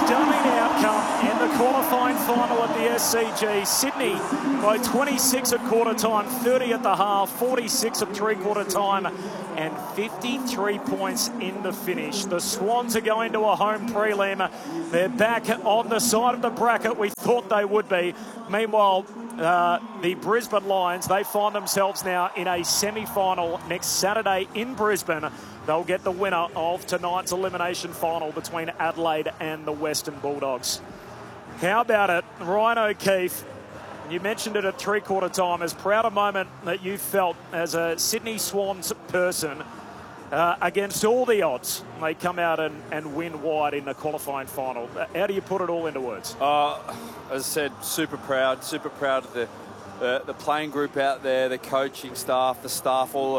stunning outcome in the qualifying final at the SCG. Sydney by 26 at quarter time, 30 at the half, 46 at three-quarter time, and 53 points in the finish. The Swans are going to a home prelim. They're back on the side of the bracket we thought they would be. Meanwhile, the Brisbane Lions, they find themselves now in a semi-final next Saturday in Brisbane. They'll get the winner of tonight's elimination final between Adelaide and the Western Bulldogs. How about it, Ryan O'Keefe? You mentioned it at three-quarter time. As proud a moment that you felt as a Sydney Swans person against all the odds. They come out and win wide in the qualifying final. How do you put it all into words? As I said, super proud of the playing group out there, the coaching staff, the staff, all,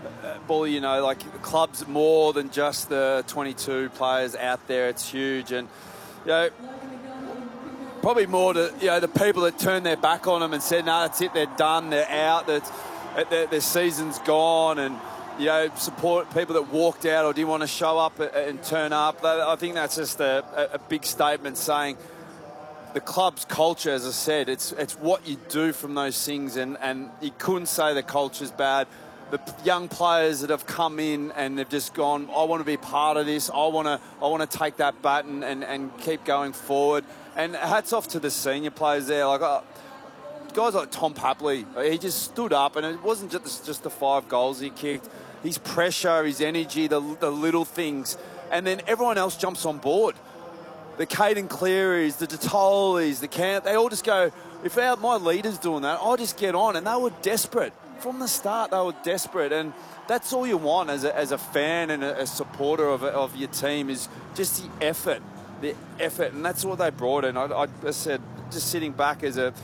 you know, like the club's more than just the 22 players out there. It's huge. And, you know, probably more to, you know, the people that turned their back on them and said, no, that's it, they're done, they're out, their season's gone, and, you know, support people that walked out or didn't want to show up and turn up. I think that's just a big statement saying the club's culture, as I said, it's what you do from those things, and you couldn't say the culture's bad. The young players that have come in and they've just gone, I want to be part of this. I want to take that baton and keep going forward. And hats off to the senior players there, like guys like Tom Papley. He just stood up, and it wasn't just the 5 goals he kicked. His pressure, his energy, the little things, and then everyone else jumps on board. The Caden Clearys, the Detolis, the Camp, they all just go, if my leader's doing that, I'll just get on. And they were desperate. From the start, they were desperate. And that's all you want as a fan and a supporter of your team, is just the effort. And that's what they brought in. I said, just sitting back as a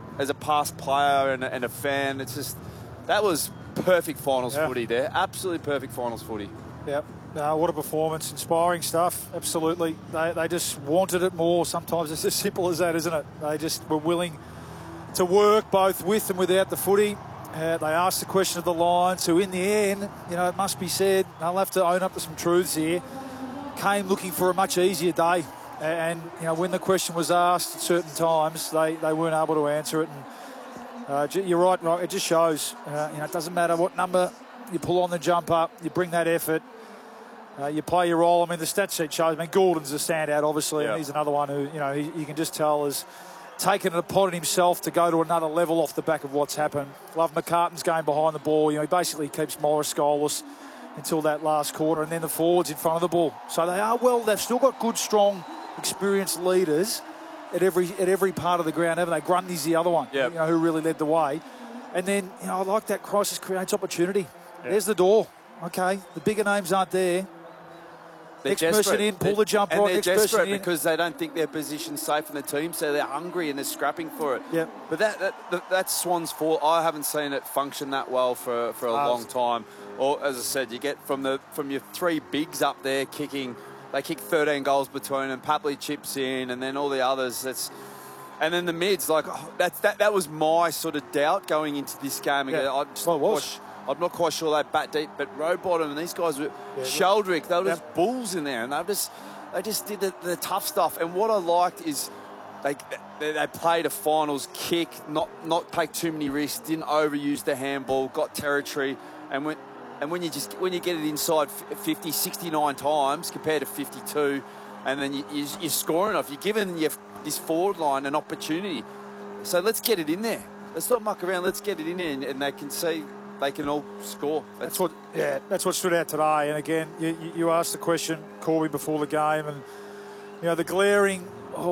past player and a fan, it's just, that was perfect finals footy there. Absolutely perfect finals footy. Yep. What a performance. Inspiring stuff. Absolutely. They just wanted it more. Sometimes it's as simple as that, isn't it? They just were willing to work both with and without the footy. They asked the question of the Lions, who in the end, you know, it must be said, they'll have to own up to some truths here, came looking for a much easier day. And, you know, when the question was asked at certain times, they weren't able to answer it. And you're right, it just shows, you know, it doesn't matter what number you pull on the jump up, you bring that effort, you play your role. I mean, the stat sheet shows, I mean, Gordon's a standout, obviously, and he's another one who, you know, you can just tell has taken it upon himself to go to another level off the back of what's happened. Love McCartan's game behind the ball. You know, he basically keeps Morris goalless until that last quarter, and then the forwards in front of the ball. So they are well. They've still got good, strong, experienced leaders at every part of the ground, haven't they? Grundy's the other one, you know, who really led the way. And then, you know, I like that crisis creates opportunity. Yep. There's the door. Okay, the bigger names aren't there. Next person in, pull the jump right. They're desperate because they don't think their position's safe in the team, so they're hungry and they're scrapping for it. Yeah. But that's Swans' fault. I haven't seen it function that well for a long time. Or as I said, you get from your 3 bigs up there kicking. They kick 13 goals between them. Papley chips in, and then all the others. And then the mids, like that was my sort of doubt going into this game. Yeah. I'm not quite sure they bat deep, but Rowbottom and these guys were Sheldrick. They were just bulls in there, and they just did the tough stuff. And what I liked is they played a finals kick, not take too many risks, didn't overuse the handball, got territory, and when you get it inside 50, 69 times compared to 52, and then you're scoring off, you're giving this forward line an opportunity. So let's get it in there. Let's not muck around. Let's get it in there, and they can see. They can all score. That's what stood out today. And again, you asked the question, Corby, before the game, and you know the glaring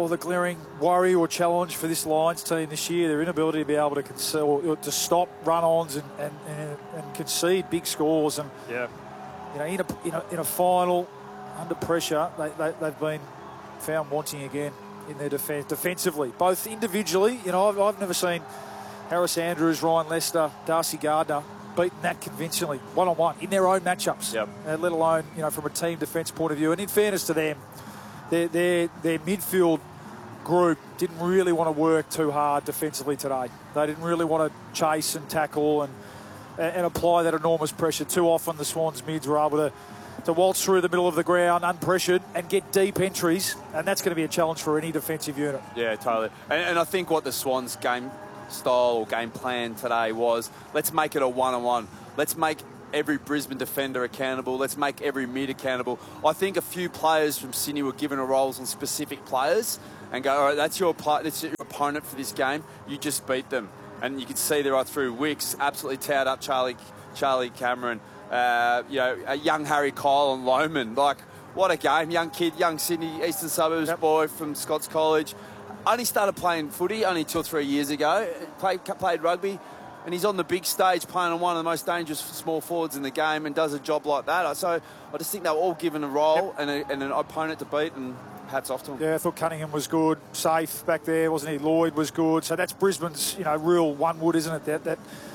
worry or challenge for this Lions team this year, their inability to be able to stop run-ons and concede big scores. And you know, in a final under pressure, they've been found wanting again in their defensively, both individually. You know, I've never seen Harris Andrews, Ryan Lester, Darcy Gardner beaten that convincingly, one-on-one, in their own matchups, let alone, you know, from a team defence point of view. And in fairness to them, their midfield group didn't really want to work too hard defensively today. They didn't really want to chase and tackle and apply that enormous pressure. Too often the Swans mids were able to to waltz through the middle of the ground unpressured and get deep entries, and that's going to be a challenge for any defensive unit. Yeah, totally. And I think what the Swans game style or game plan today was, let's make it a one-on-one. Let's make every Brisbane defender accountable. Let's make every mid accountable. I think a few players from Sydney were given a roles on specific players and go, all right, that's your opponent for this game. You just beat them. And you can see there right through Wicks, absolutely towed up Charlie Cameron, a young Harry Kyle and Lohman. Like, what a game. Young kid, young Sydney, Eastern Suburbs boy from Scots College. Only started playing footy only 2 or 3 years ago. Played rugby. And he's on the big stage playing on one of the most dangerous small forwards in the game and does a job like that. So I just think they were all given a role and an opponent to beat, and hats off to them. Yeah, I thought Cunningham was good, safe back there, wasn't he? Lloyd was good. So that's Brisbane's, real one wood, isn't it?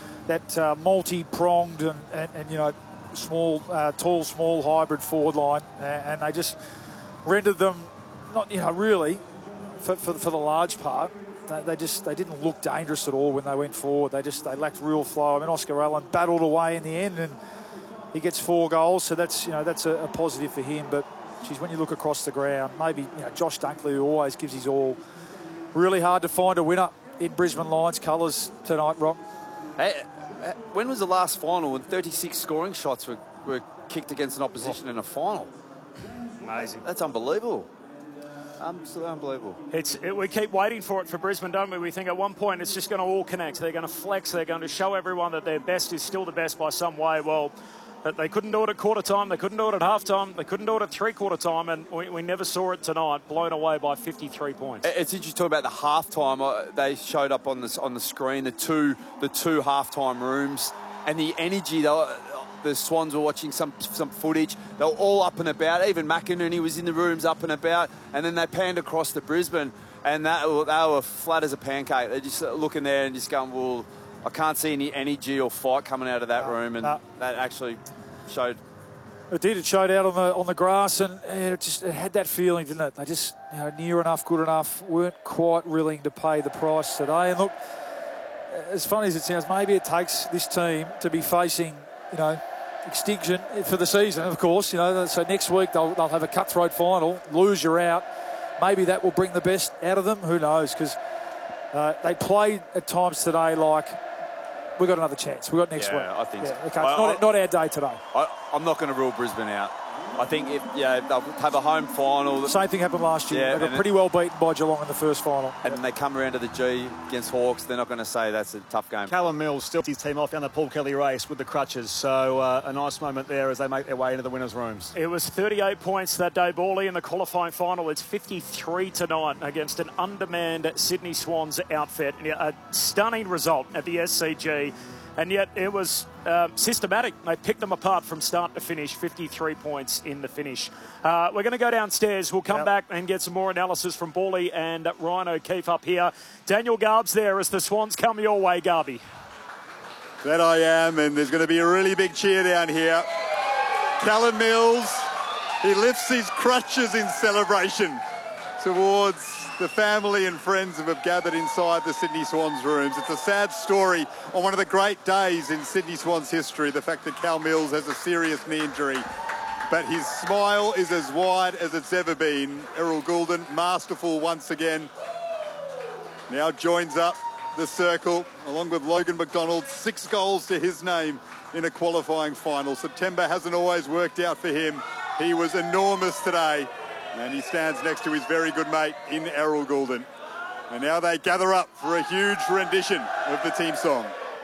That multi-pronged and small, tall, small hybrid forward line, and they just rendered them not, really, for the large part. They didn't look dangerous at all when they went forward. They lacked real flow. I mean, Oscar Allen battled away in the end, and he gets 4 goals, so that's a positive for him. But geez, when you look across the ground, maybe Josh Dunkley, who always gives his all, really hard to find a winner in Brisbane Lions colours tonight, Rob. Hey, when was the last final when 36 scoring shots were kicked against an opposition in a final? Amazing. That's unbelievable. Absolutely unbelievable. We keep waiting for it for Brisbane, don't we? We think at one point it's just going to all connect. They're going to flex. They're going to show everyone that their best is still the best by some way. Well, they couldn't do it at quarter time. They couldn't do it at half time. They couldn't do it at three-quarter time. And we never saw it tonight, blown away by 53 points. It's interesting to talk about the halftime. They showed up on the screen, the two halftime rooms, and the energy. The Swans were watching some footage. They were all up and about. Even McInerney was in the rooms up and about. And then they panned across to Brisbane, and they were flat as a pancake. They're just looking there and just going, well, I can't see any energy or fight coming out of that room. And that actually showed. It did. It showed out on the grass, and it had that feeling, didn't it? They just near enough, good enough, weren't quite willing to pay the price today. And look, as funny as it sounds, maybe it takes this team to be facing, extinction for the season, of course. So next week they'll have a cutthroat final. Lose, you're out. Maybe that will bring the best out of them. Who knows? Because they played at times today like we've got another chance. We've got next week. I think so. Okay, it's not our day today. I'm not going to rule Brisbane out. I think they'll have a home final. Same thing happened last year. Yeah, they got pretty well beaten by Geelong in the first final. And then they come around to the G against Hawks. They're not going to say that's a tough game. Callum Mills still his team off down the Paul Kelly race with the crutches. So a nice moment there as they make their way into the winners' rooms. It was 38 points that day, Bally, in the qualifying final. It's 53 tonight against an undermanned Sydney Swans outfit. A stunning result at the SCG. And yet it was systematic. They picked them apart from start to finish, 53 points in the finish. We're going to go downstairs. We'll come back and get some more analysis from Bally and Ryan O'Keefe up here. Daniel Garb's there as the Swans come your way, Garby. That I am, and there's going to be a really big cheer down here. Callum Mills, he lifts his crutches in celebration towards the family and friends who have gathered inside the Sydney Swans rooms. It's a sad story on one of the great days in Sydney Swans history, the fact that Cal Mills has a serious knee injury. But his smile is as wide as it's ever been. Errol Goulden, masterful once again, now joins up the circle along with Logan McDonald. 6 goals to his name in a qualifying final. September hasn't always worked out for him. He was enormous today. And he stands next to his very good mate in Errol Goulden. And now they gather up for a huge rendition of the team song.